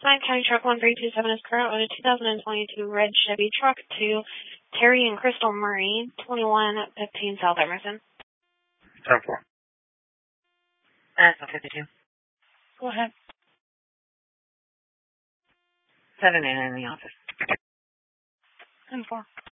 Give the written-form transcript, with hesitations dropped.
County Truck 1327 is current with a 2022 red Chevy truck to Terry and Crystal Murray, 2115 South Emerson. 10-4. That's 52. Go ahead. 7 in the office. 10-4.